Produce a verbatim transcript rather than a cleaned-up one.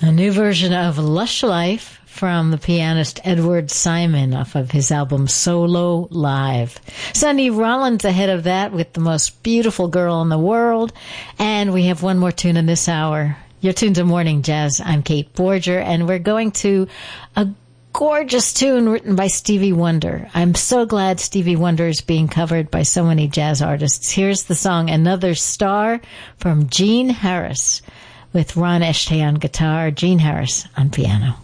A new version of Lush Life from the pianist Edward Simon off of his album Solo Live. Sonny Rollins ahead of that with The Most Beautiful Girl in the World. And we have one more tune in this hour. You're tuned to Morning Jazz. I'm Kate Borger, and we're going to a gorgeous tune written by Stevie Wonder. I'm so glad Stevie Wonder is being covered by so many jazz artists. Here's the song Another Star from Gene Harris with Ron Eshtay on guitar, Gene Harris on piano.